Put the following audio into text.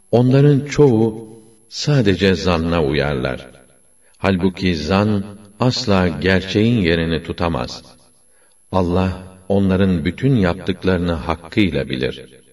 Onların çoğu sadece zanna uyarlar. Halbuki zan asla gerçeğin yerini tutamaz. Allah onların bütün yaptıklarını hakkıyla bilir.